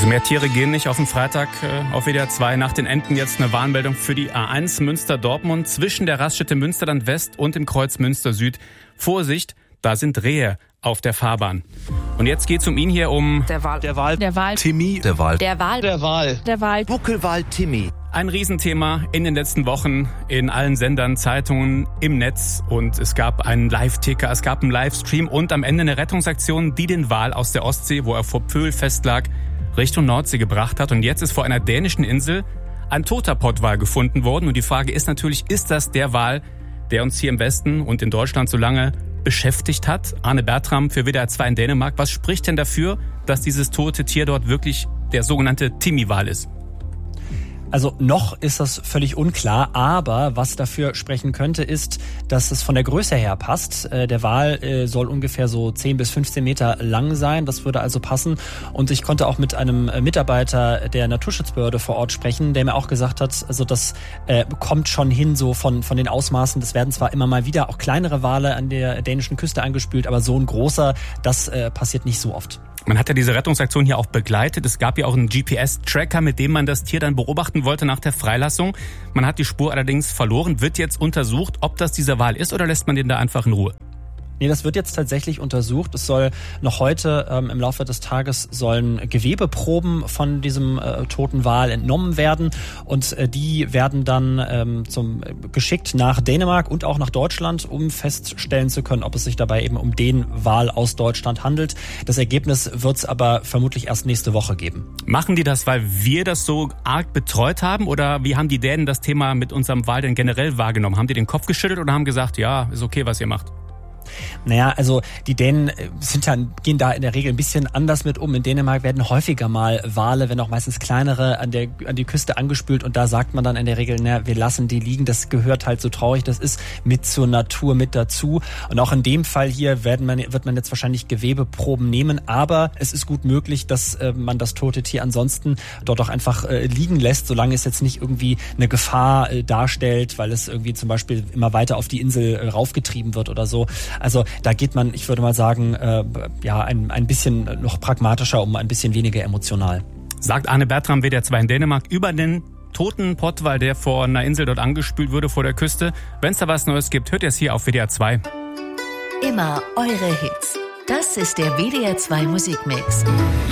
Also mehr Tiere gehen nicht auf den Freitag auf WDR 2. Nach den Enten jetzt eine Warnmeldung für die A1 Münster-Dortmund zwischen der Raststätte Münsterland West und dem Kreuz Münster Süd. Vorsicht, da sind Rehe auf der Fahrbahn. Und jetzt geht's um ihn hier, um Der Wal. Timmy. Der Wal. Buckelwal Timmy. ein Riesenthema in den letzten Wochen in allen Sendern, Zeitungen, im Netz. Und es gab einen Live-Ticker, es gab einen Livestream und am Ende eine Rettungsaktion, die den Wal aus der Ostsee, wo er vor Pöhl festlag, Richtung Nordsee gebracht hat. Und jetzt ist vor einer dänischen Insel ein toter Pottwal gefunden worden. Und die Frage ist natürlich, ist das der Wal, der uns hier im Westen und in Deutschland so lange beschäftigt hat? Arne Bertram für WDR 2 in Dänemark. Was spricht denn dafür, dass dieses tote Tier dort wirklich der sogenannte Timmy-Wal ist? Also noch ist das völlig unklar, aber was dafür sprechen könnte, ist, dass es von der Größe her passt. Der Wal soll ungefähr so 10 bis 15 Meter lang sein, das würde also passen. Und ich konnte auch mit einem Mitarbeiter der Naturschutzbehörde vor Ort sprechen, der mir auch gesagt hat, also das kommt schon hin so von den Ausmaßen. Das werden zwar immer mal wieder auch kleinere Wale an der dänischen Küste angespült, aber so ein großer, das passiert nicht so oft. Man hat ja diese Rettungsaktion hier auch begleitet. Es gab ja auch einen GPS-Tracker, mit dem man das Tier dann beobachten wollte nach der Freilassung. Man hat die Spur allerdings verloren. Wird jetzt untersucht, ob das dieser Wal ist oder lässt man den da einfach in Ruhe? Nee, das wird jetzt tatsächlich untersucht. Es soll noch heute im Laufe des Tages sollen Gewebeproben von diesem toten Wal entnommen werden und die werden dann geschickt nach Dänemark und auch nach Deutschland, um feststellen zu können, ob es sich dabei eben um den Wal aus Deutschland handelt. Das Ergebnis wird es aber vermutlich erst nächste Woche geben. Machen die das, weil wir das so arg betreut haben oder wie haben die Dänen das Thema mit unserem Wal denn generell wahrgenommen? Haben die den Kopf geschüttelt oder haben gesagt, ja, ist okay, was ihr macht? Naja, also die Dänen gehen da in der Regel ein bisschen anders mit um. In Dänemark werden häufiger mal Wale, wenn auch meistens kleinere, an die Küste angespült und da sagt man dann in der Regel, wir lassen die liegen, das gehört halt so traurig, das ist mit zur Natur mit dazu. Und auch in dem Fall hier wird man jetzt wahrscheinlich Gewebeproben nehmen, aber es ist gut möglich, dass man das tote Tier ansonsten dort auch einfach liegen lässt, solange es jetzt nicht irgendwie eine Gefahr darstellt, weil es irgendwie zum Beispiel immer weiter auf die Insel raufgetrieben wird oder so. Also da geht man, ich würde mal sagen, ein bisschen noch pragmatischer, um ein bisschen weniger emotional. Sagt Arne Bertram, WDR 2 in Dänemark, über den toten Pottwal, der vor einer Insel dort angespült wurde, vor der Küste. Wenn es da was Neues gibt, hört ihr es hier auf WDR 2. Immer eure Hits. Das ist der WDR 2 Musikmix.